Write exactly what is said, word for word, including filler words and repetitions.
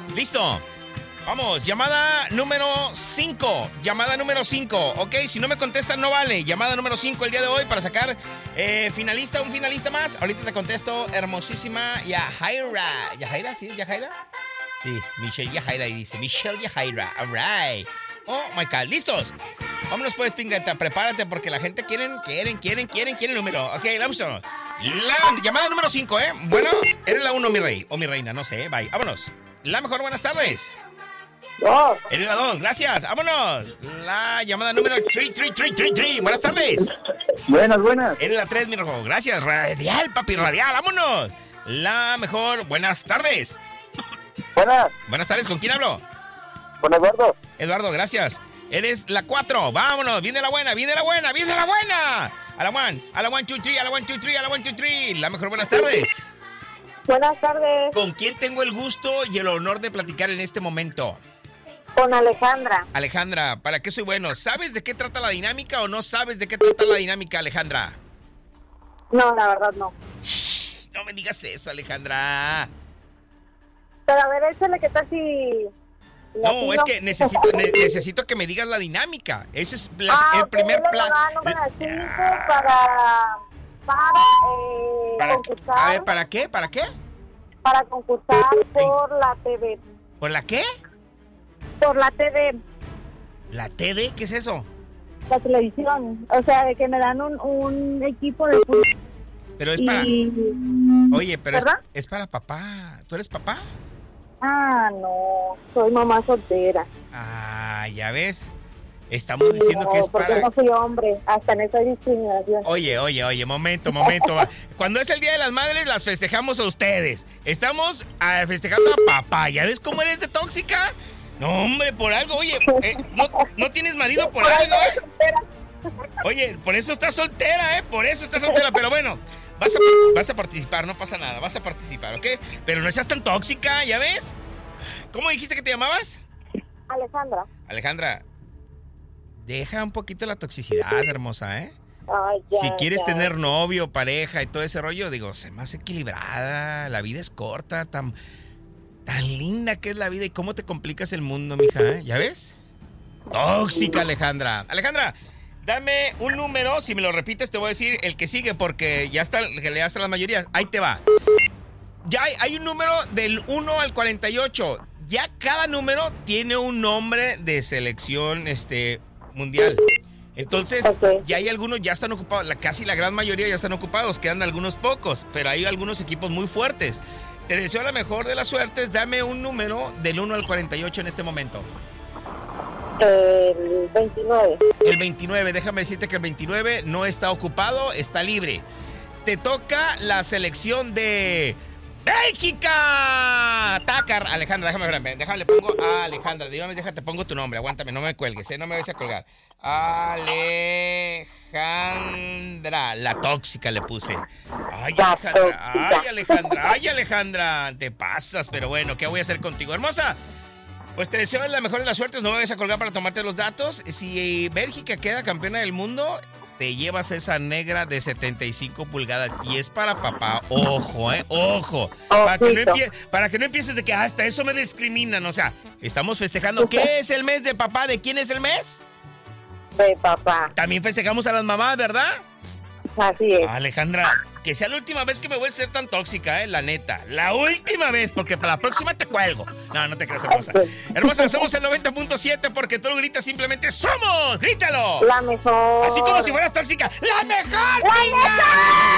Listo. Vamos, llamada número cinco. Llamada número cinco. Ok, si no me contestan, no vale. Llamada número cinco el día de hoy para sacar eh, finalista, un finalista más. Ahorita te contesto, hermosísima Yajaira. ¿Yajaira? ¿Sí? ¿Yajaira? Sí, Michelle Yajaira. Y dice Michelle Yajaira. All right. Oh my God. ¿Listos? Vámonos pues, pingata. Prepárate porque la gente quieren, quieren, quieren, quieren, quieren el número. Ok, vamos. La llamada número cinco, ¿eh? Bueno, eres la uno, mi rey. O mi reina, no sé. Bye. Vámonos. La mejor, buenas tardes. Dos. Eres la dos, gracias. Vámonos. La llamada número tres, tres, tres, tres, tres. Buenas tardes. Buenas, buenas. Eres la tres, mi rojo. Gracias. Radial, papi, radial. Vámonos. La mejor, buenas tardes. Buenas. Buenas tardes, ¿con quién hablo? Con Eduardo. Eduardo, gracias. Eres la cuatro. Vámonos. Viene la buena, viene la buena, viene la buena. A la one, a la one, two, three, a la one, two, three, a la one, two, three. La mejor, buenas tardes. Buenas tardes. ¿Con quién tengo el gusto y el honor de platicar en este momento? Con Alejandra. Alejandra, ¿para qué soy bueno? ¿Sabes de qué trata la dinámica o no sabes de qué trata la dinámica, Alejandra? No, la verdad no. No me digas eso, Alejandra. Pero a ver, échale, ¿qué tal si...? No, es que necesito, ne- necesito que me digas la dinámica. Ese es la- ah, el ok, primer le plan. dan número cinco para... Para, eh, ¿Para qué? concursar. A ver, ¿para qué? ¿Para qué? Para concursar por la T V. ¿Por la qué? Por la T V. ¿La T V? ¿Qué es eso? La televisión. O sea, de que me dan un, un equipo de fútbol. Pero es para... Y... Oye, pero es, ¿Verdad? es para papá. ¿Tú eres papá? Ah, no. Soy mamá soltera. Ah, ya ves. Estamos diciendo no, que es porque para... no soy hombre. Hasta en esa discriminación. Oye, oye, oye, momento, momento. Cuando es el Día de las Madres, las festejamos a ustedes. Estamos ah, festejando a papá. ¿Ya ves cómo eres de tóxica? No, hombre, por algo. Oye, eh, ¿no, ¿no tienes marido por algo, eh? Oye, por eso estás soltera, ¿eh? Por eso estás soltera. Pero bueno, vas a, vas a participar, no pasa nada. Vas a participar, ¿ok? Pero no seas tan tóxica, ¿ya ves? ¿Cómo dijiste que te llamabas? Alejandra. Alejandra, deja un poquito la toxicidad, hermosa, ¿eh? Ay, ya, Si quieres ya. tener novio, pareja y todo ese rollo, digo, sé más equilibrada, la vida es corta, tan, tan linda que es la vida y cómo te complicas el mundo, mija, ¿eh? ¿Ya ves? Tóxica, Alejandra. Alejandra, dame un número, si me lo repites te voy a decir el que sigue porque ya está, que le das a la mayoría. Ahí te va. Ya hay, hay un número del uno al cuarenta y ocho. Ya cada número tiene un nombre de selección este, mundial. Entonces, Ok. ya hay algunos, ya están ocupados, la, casi la gran mayoría ya están ocupados, quedan algunos pocos, pero hay algunos equipos muy fuertes. Te deseo la mejor de las suertes, dame un número del uno al cuarenta y ocho en este momento. El veintinueve. El veintinueve, déjame decirte que el veintinueve no está ocupado, está libre. Te toca la selección de Bélgica. Tácar, Alejandra, déjame ver, déjame, le pongo a Alejandra, dígame, déjate, pongo tu nombre, aguántame, no me cuelgues, ¿eh? No me vayas a colgar. Alejandra, la tóxica le puse. Ay, Alejandra, ay, Alejandra, ay, Alejandra, te pasas, pero bueno, ¿qué voy a hacer contigo, hermosa? Pues te deseo la mejor de las suertes, no me vayas a colgar para tomarte los datos. Si Bélgica queda campeona del mundo, te llevas esa negra de setenta y cinco pulgadas y es para papá. Ojo, eh, ojo. Para que, no empie- para que no empieces de que hasta eso me discriminan. O sea, estamos festejando. ¿Qué es el mes de papá? ¿De quién es el mes? De papá. También festejamos a las mamás, ¿verdad? Así es. Alejandra, que sea la última vez que me voy a ser tan tóxica, eh, la neta. La última vez, porque para la próxima te cuelgo. No, no te creas, hermosa. Hermosa, somos el noventa punto siete porque tú gritas simplemente ¡somos! ¡Grítalo! La mejor. Así como si fueras tóxica. ¡La mejor! ¡La venga! mejor!